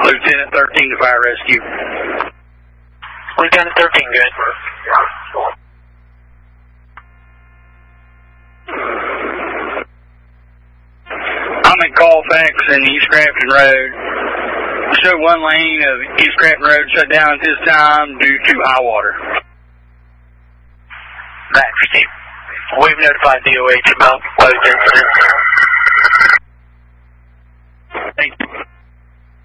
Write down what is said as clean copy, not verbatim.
Lieutenant 13 to fire rescue. Lieutenant 13, good. I'm at Colfax and East Grafton Road. Show one lane of East Grafton Road shut down at this time due to high water. Max, we've notified DOH about those incidents.